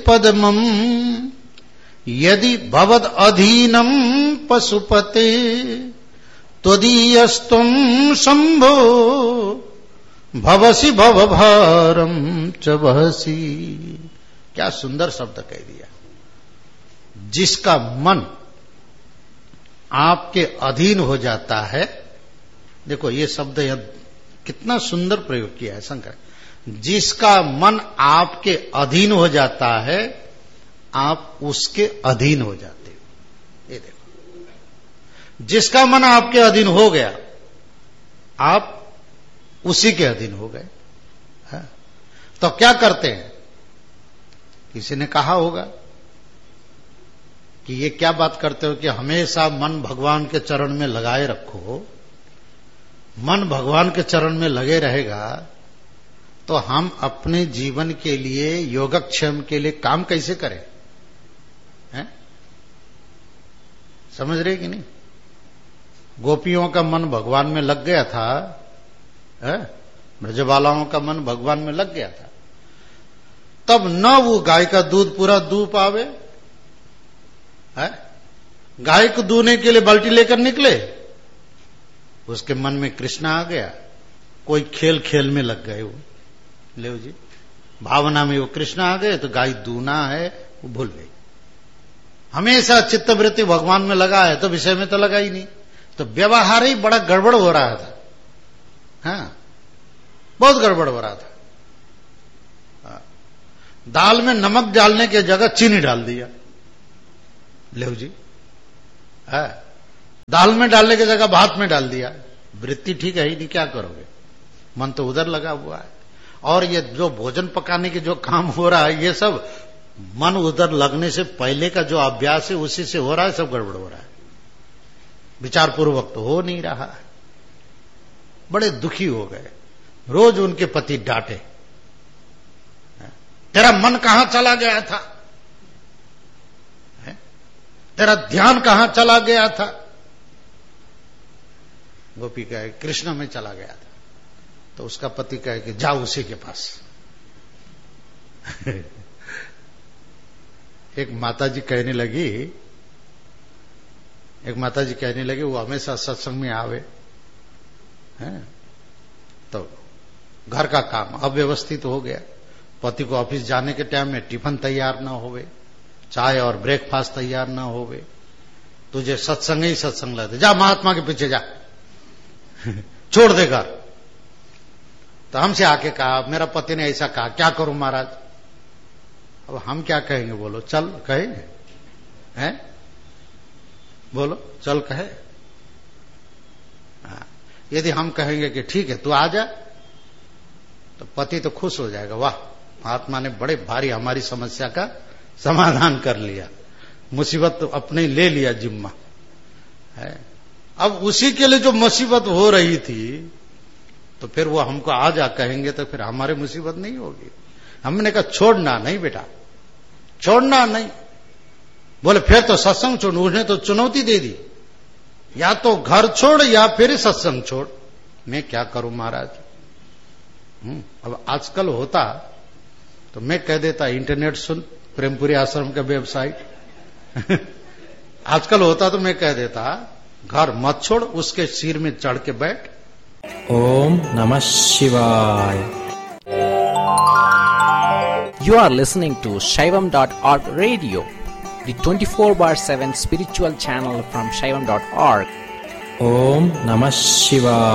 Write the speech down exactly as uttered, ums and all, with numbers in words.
पद्मम यदि भवद अधीनम पशुपते त्वदीयस्तुम शंभो भवसी भवभारम च वहसी। क्या सुंदर शब्द कह दिया। जिसका मन आपके अधीन हो जाता है, देखो ये शब्द यह कितना सुंदर प्रयोग किया है शंकर। जिसका मन आपके अधीन हो जाता है, आप उसके अधीन हो जाते हो। ये देखो, जिसका मन आपके अधीन हो गया, आप उसी के अधीन हो गए। है? तो क्या करते हैं? किसी ने कहा होगा कि ये क्या बात करते हो कि हमेशा मन भगवान के चरण में लगाए रखो। मन भगवान के चरण में लगे रहेगा तो हम अपने जीवन के लिए, योगक्षेम के लिए काम कैसे करें? हैं? समझ रहे कि नहीं? गोपियों का मन भगवान में लग गया था, ब्रजबालाओं का मन भगवान में लग गया था, तब न वो गाय का दूध पूरा दूह पावे। है? गाय को दूहने के लिए बाल्टी लेकर निकले, उसके मन में कृष्ण आ गया। कोई खेल खेल में लग गए वो, ले जी भावना में वो कृष्ण आ गए, तो गाय दूना है वो भूल गई। हमेशा चित्तवृत्ति भगवान में लगा है तो विषय में तो लगा ही नहीं, तो व्यवहार ही बड़ा गड़बड़ हो रहा था। हाँ, बहुत गड़बड़ हो रहा था। हाँ। दाल में नमक डालने की जगह चीनी डाल दिया, ले जी। है? दाल में डालने की जगह भात में डाल दिया। वृत्ति ठीक है ही नहीं, क्या करोगे? मन तो उधर लगा हुआ है। और ये जो भोजन पकाने के जो काम हो रहा है, ये सब मन उधर लगने से पहले का जो अभ्यास है उसी से हो रहा है, सब गड़बड़ हो रहा है। विचार पूर्वक तो हो नहीं रहा है। बड़े दुखी हो गए। रोज उनके पति डांटे, तेरा मन कहां चला गया था? है? तेरा ध्यान कहां चला गया था? गोपी कहे कृष्ण में चला गया था। तो उसका पति कहे कि जाओ उसी के पास। एक माताजी कहने लगी एक माताजी कहने लगी वो हमेशा सत्संग में आवे, है? तो घर का काम अव्यवस्थित हो गया। पति को ऑफिस जाने के टाइम में टिफिन तैयार ना होवे, चाय और ब्रेकफास्ट तैयार ना होवे, तुझे सत्संग ही सत्संग लाते, जा महात्मा के पीछे जा, छोड़ दे घर। तो हमसे आके कहा, मेरा पति ने ऐसा कहा, क्या करूं महाराज? अब हम क्या कहेंगे? बोलो, चल कहेंगे? हैं? बोलो, चल कहे? हाँ। यदि हम कहेंगे कि ठीक है तू आ जा, तो पति तो खुश हो जाएगा, वाह महात्मा ने बड़े भारी हमारी समस्या का समाधान कर लिया, मुसीबत तो अपने ले लिया जिम्मा है। अब उसी के लिए जो मुसीबत हो रही थी, तो फिर वो हमको आ जा कहेंगे तो फिर हमारे मुसीबत नहीं होगी। हमने कहा छोड़ना नहीं बेटा, छोड़ना नहीं। बोले फिर तो सत्संग छोड़। उसने तो चुनौती दे दी, या तो घर छोड़ या फिर सत्संग छोड़। मैं क्या करूं महाराज? हम्म अब आजकल होता तो मैं कह देता इंटरनेट सुन, प्रेमपुरी आश्रम का वेबसाइट। आजकल होता तो मैं कह देता घर मत छोड़, उसके सिर में चढ़ के बैठ। ओम नमः शिवाय। You are listening to Shaivam dot org radio, the twenty-four bar seven spiritual channel from Shaivam dot org. Om Namah Shivaya.